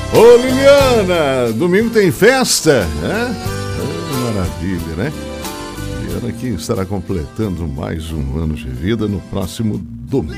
Ô Liliana, domingo tem festa, né? Maravilha, né? Liliana que estará completando mais um ano de vida no próximo domingo.